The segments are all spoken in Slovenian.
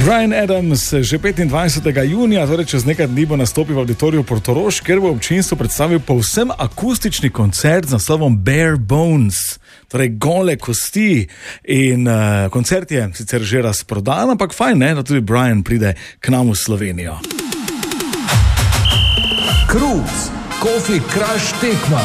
Bryan Adams že 25. junija, torej čez nekaj dni bo nastopil v auditoriju Portorož, kjer bo občinstvu predstavil povsem akustični koncert z naslovom Bare Bones, torej gole kosti. In koncert je sicer že razprodan, ampak fajn, ne, da tudi Bryan pride k nam v Slovenijo. Krups, Coffee Crush tekma.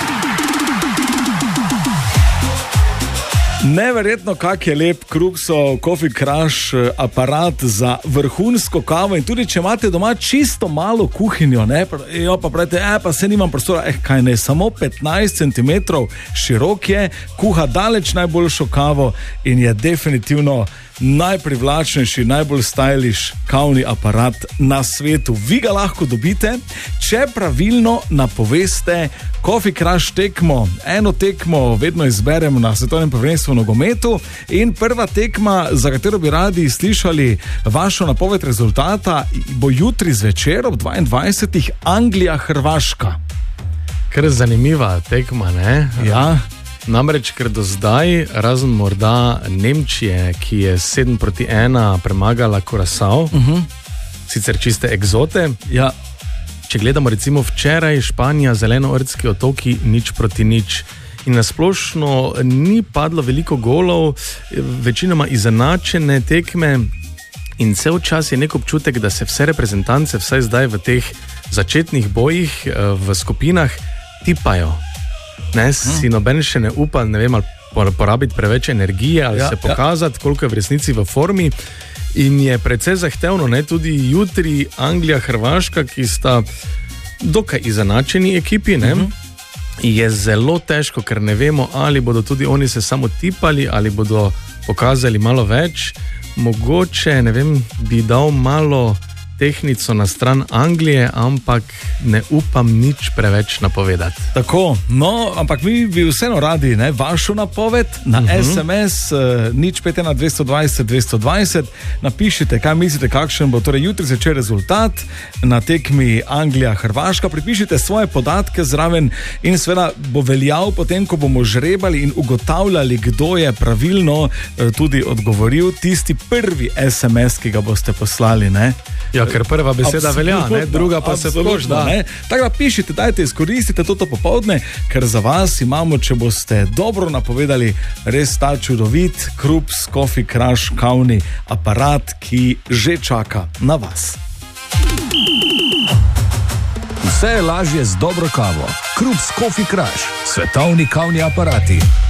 Neverjetno, kak je lep Krupsov Coffee Crush aparat za vrhunsko kavo. In tudi če imate doma čisto malo kuhinjo, ne, pa pravite, pa se nimam prostora, kaj ne, samo 15 cm širok je, kuha daleč najboljšo kavo in je definitivno najprivlačnejši, najbolj stylish kavni aparat na svetu. Vi ga lahko dobite, če pravilno napoveste Coffee Crush tekmo. Eno tekmo vedno izberemo na svetovnem prvenstvu v nogometu in prva tekma, za katero bi radi slišali vašo napoved rezultata, bo jutri zvečer ob 22. Anglija-Hrvaška. Kar zanimiva tekma, ne? Ja. Namreč, ker do zdaj, razen morda Nemčije, ki je 7-1 premagala Curaçao, sicer čiste egzote. Ja. Če gledamo recimo včeraj Španija, Zelenoortski otoki 0-0. In nasplošno ni padlo veliko golov, večinoma izenačene tekme in cel čas je nek občutek, da se vse reprezentance, vsaj zdaj v teh začetnih bojih v skupinah, tipajo. Ne, si noben še ne upa, ne vem, ali porabiti preveč energije, ali se pokazati, koliko je v resnici v formi. In je precej zahtevno, ne, tudi jutri Anglija-Hrvaška, ki sta dokaj izenačeni ekipi, ne, je zelo težko, ker ne vemo, ali bodo tudi oni se samo tipali, ali bodo pokazali malo več. Mogoče, ne vem, bi dal malo tehnico na stran Anglije, ampak ne upam nič preveč napovedati. Tako, no, ampak mi bi vseeno radi, ne, vašo napoved na SMS 051-220-220. Napišite, kaj mislite, kakšen bo torej jutri zvečer rezultat na tekmi Anglija-Hrvaška. Pripišite svoje podatke zraven in seveda bo veljal potem, ko bomo žrebali in ugotavljali, kdo je pravilno tudi odgovoril, tisti prvi SMS, ki ga boste poslali, ne. Ja, ker prva beseda velja, ne? Druga pa se ploš, da. Tako da pišite, dajte, izkoristite to popoldne, ker za vas imamo, če boste dobro napovedali, res ta čudovit Krups Coffee Crush kavni aparat, ki že čaka na vas. Vse je lažje z dobro kavo. Krups Coffee Crush, svetovni kavni aparati.